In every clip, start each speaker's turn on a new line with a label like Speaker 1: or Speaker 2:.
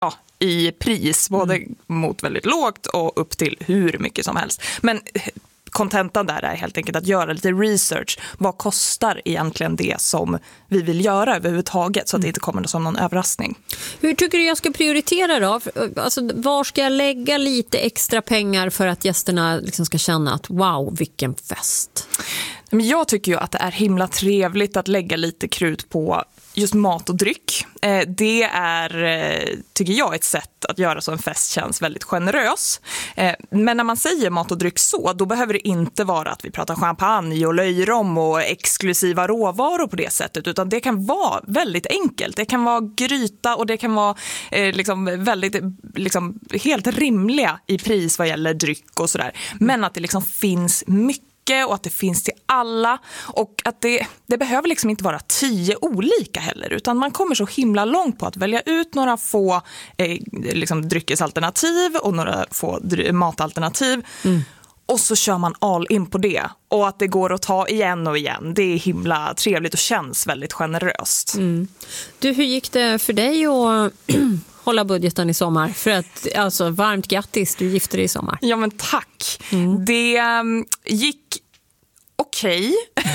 Speaker 1: i pris, både mot väldigt lågt och upp till hur mycket som helst. Men kontentan där är helt enkelt att göra lite research. Vad kostar egentligen det som vi vill göra överhuvudtaget, så att det inte kommer som någon överraskning.
Speaker 2: Hur tycker du jag ska prioritera då? Alltså, var ska jag lägga lite extra pengar för att gästerna liksom ska känna att wow, vilken fest?
Speaker 1: Men jag tycker ju att det är himla trevligt att lägga lite krut på just mat och dryck. Det är, tycker jag, ett sätt att göra så en fest känns väldigt generös. Men när man säger mat och dryck så, då behöver det inte vara att vi pratar champagne och löjrom och exklusiva råvaror på det sättet, utan det kan vara väldigt enkelt. Det kan vara gryta och det kan vara väldigt helt rimliga i pris vad gäller dryck och sådär. Men att det liksom finns mycket och att det finns till alla, och att det behöver liksom inte vara 10 olika heller, utan man kommer så himla långt på att välja ut några få dryckesalternativ och några få matalternativ. Och så kör man all in på det, och att det går att ta igen och igen. Det är himla trevligt och känns väldigt generöst.
Speaker 2: Du, hur gick det för dig att hålla budgeten i sommar? För att, alltså, varmt grattis, du gifte dig i sommar.
Speaker 1: Ja, men tack. Det gick okej.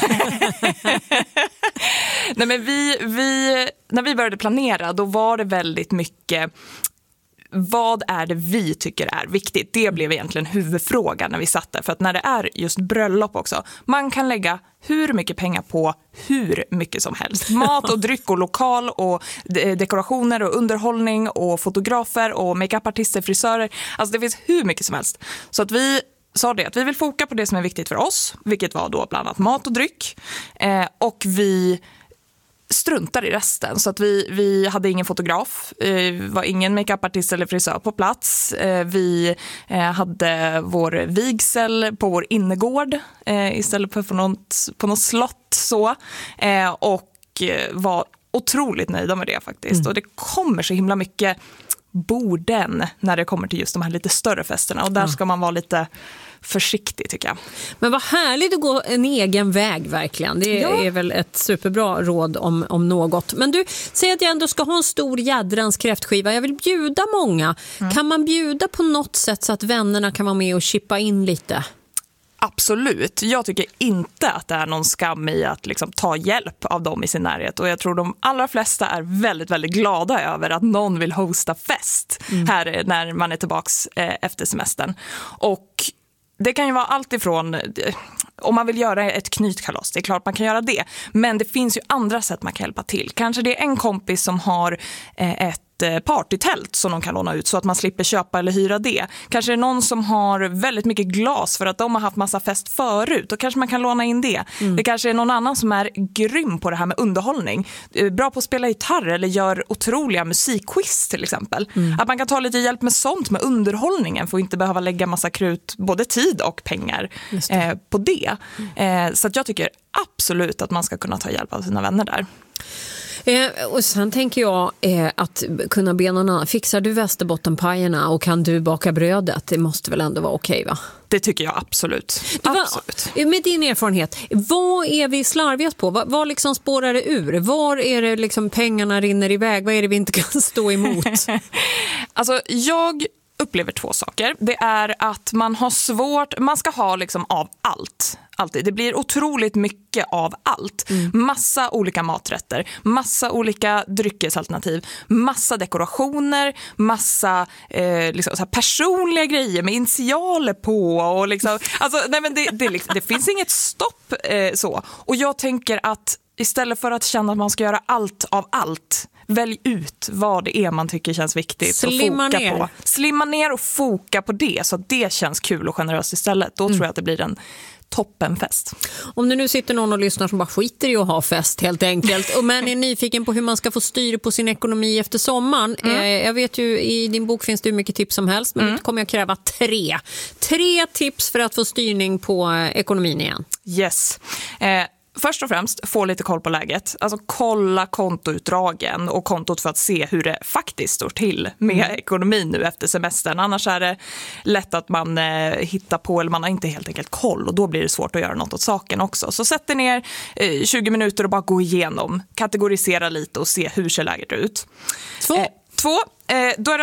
Speaker 1: Nej, men när vi började planera, då var det väldigt mycket: vad är det vi tycker är viktigt? Det blev egentligen huvudfrågan när vi satt där. För att när det är just bröllop också, man kan lägga hur mycket pengar på hur mycket som helst. Mat och dryck och lokal och dekorationer och underhållning och fotografer och makeupartister, frisörer. Alltså det finns hur mycket som helst. Så att vi sa det, att vi vill foka på det som är viktigt för oss, vilket var då bland annat mat och dryck. Och vi struntar i resten, så att vi hade ingen fotograf, var ingen makeupartist eller frisör på plats. Vi hade vår vigsel på vår innergård istället för på något slott så, och var otroligt nöjda med det faktiskt. Och det kommer så himla mycket borden när det kommer till just de här lite större festerna, och där ska man vara lite försiktig, tycker jag.
Speaker 2: Men vad härligt att gå en egen väg, verkligen. Det är väl ett superbra råd om något. Men du, säg att jag ändå ska ha en stor jädrans kräftskiva. Jag vill bjuda många. Kan man bjuda på något sätt så att vännerna kan vara med och chippa in lite?
Speaker 1: Absolut. Jag tycker inte att det är någon skam i att liksom ta hjälp av dem i sin närhet. Och jag tror de allra flesta är väldigt, väldigt glada över att någon vill hosta fest här när man är tillbaks efter semestern. Och det kan ju vara allt ifrån, om man vill göra ett knytkalas, det är klart man kan göra det. Men det finns ju andra sätt man kan hjälpa till. Kanske det är en kompis som har ett partytält som de kan låna ut så att man slipper köpa eller hyra det. Kanske det är någon som har väldigt mycket glas för att de har haft massa fest förut, och kanske man kan låna in det. Det kanske är någon annan som är grym på det här med underhållning, bra på att spela gitarr eller gör otroliga musikquiz till exempel. Att man kan ta lite hjälp med sånt, med underhållningen, för att inte behöva lägga massa krut, både tid och pengar på det. Så att jag tycker absolut att man ska kunna ta hjälp av sina vänner där.
Speaker 2: Och sen tänker jag att kunna be någon annan. Fixar du västerbottenpajerna och kan du baka brödet? Det måste väl ändå vara okej, va?
Speaker 1: Det tycker jag absolut. Absolut.
Speaker 2: Med din erfarenhet, vad är vi slarvigast på? Vad liksom spårar det ur? Var är det liksom pengarna rinner iväg? Vad är det vi inte kan stå emot?
Speaker 1: Alltså, jag upplever 2 saker. Det är att man har svårt, man ska ha liksom av allt. Alltid. Det blir otroligt mycket av allt. Massa olika maträtter, massa olika dryckesalternativ, massa dekorationer, massa liksom, så här personliga grejer med initialer på. Och liksom, alltså, nej, men det finns inget stopp så. Och jag tänker att istället för att känna att man ska göra allt av allt, välj ut vad det är man tycker känns viktigt. Slimma ner och foka på det, så att det känns kul och generöst istället. Då tror jag att det blir en toppenfest. Om
Speaker 2: det nu sitter någon och lyssnar som bara skiter i att ha fest helt enkelt, och men är nyfiken på hur man ska få styr på sin ekonomi efter sommaren. Jag vet ju, i din bok finns det hur mycket tips som helst, men nu kommer jag kräva 3 tips för att få styrning på ekonomin igen.
Speaker 1: Yes. Först och främst, få lite koll på läget. Alltså kolla kontoutdragen och kontot för att se hur det faktiskt står till med ekonomin nu efter semestern. Annars är det lätt att man hittar på, eller man har inte helt enkelt koll, och då blir det svårt att göra något åt saken också. Så sätt dig ner 20 minuter och bara gå igenom, kategorisera lite och se hur ser läget ut.
Speaker 2: 2.
Speaker 1: Då är det